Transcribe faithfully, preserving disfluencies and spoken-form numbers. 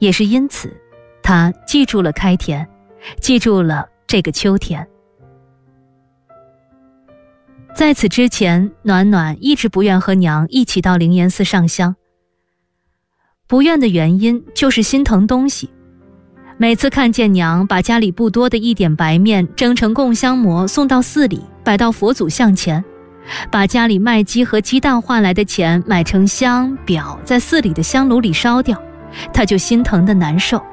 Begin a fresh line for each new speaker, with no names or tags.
也是因此，他记住了开田，记住了这个秋天。在此之前，暖暖一直不愿和娘一起到灵岩寺上香。不愿的原因就是心疼东西。每次看见娘把家里不多的一点白面蒸成供香馍送到寺里，摆到佛祖像前，把家里卖鸡和鸡蛋换来的钱买成香表，在寺里的香炉里烧掉，她就心疼的难受。